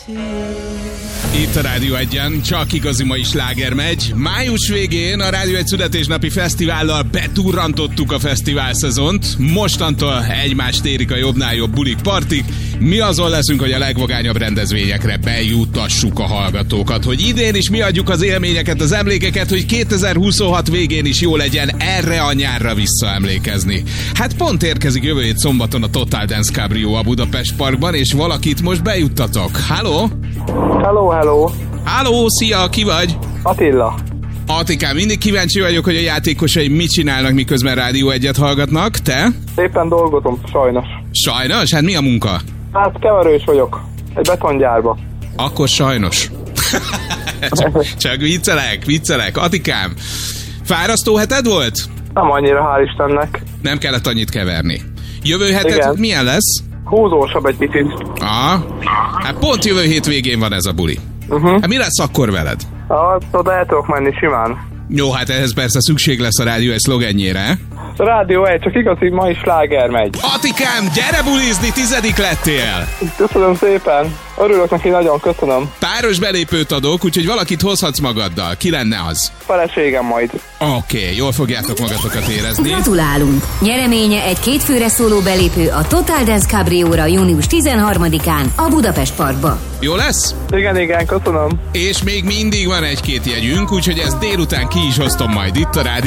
Itt a Rádió 1-en csak igazi mai sláger megy. Május végén a Rádió 1 születésnapi fesztivállal beturrantottuk a fesztivál szezont. Mostantól egymást érik a jobbnál jobb bulik, partik. Mi azon leszünk, hogy a legvagányabb rendezvényekre bejutassuk a hallgatókat. Hogy idén is mi adjuk az élményeket, az emlékeket, hogy 2026 végén is jó legyen erre a nyárra visszaemlékezni. Hát pont érkezik jövő hét szombaton a Total Dance Cabrio a Budapest Parkban, és valakit most bejuttatok. Halló? Hello. Halló, szia, ki vagy? Attila. Attikám, mindig kíváncsi vagyok, hogy a játékosaim mit csinálnak, miközben Rádió 1-et hallgatnak. Te? Szépen dolgozom, sajnos. Sajnos? Hát mi a munka? Hát keverős vagyok. Egy betongyárba. Akkor sajnos. csak viccelek. Attikám, fárasztó heted volt? Nem annyira, hál' Istennek. Nem kellett annyit keverni. Jövő heted milyen lesz? Húzósabb egy picit. Hát pont jövő hét végén van ez a buli. Hát mi lesz akkor veled? Oda el tudok menni simán. Jó, hát ehhez persze szükség lesz a Rádió 1 szlogenjére. A Rádió 1 csak igazi mai sláger megy. Atikám, gyere bulizni, 10. lettél! Köszönöm szépen. Örülök neki, nagyon köszönöm. Páros belépőt adok, úgyhogy valakit hozhatsz magaddal. Ki lenne az? Feleségem majd. Oké, jól fogjátok magatokat érezni. Gratulálunk! Nyereménye egy kétfőre szóló belépő a Total Dance Cabrio-ra június 13-án a Budapest Parkba. Jó lesz? Igen, köszönöm. És még mindig van egy-két jegyünk, úgyhogy ezt délután ki is hoztom majd itt a Rádió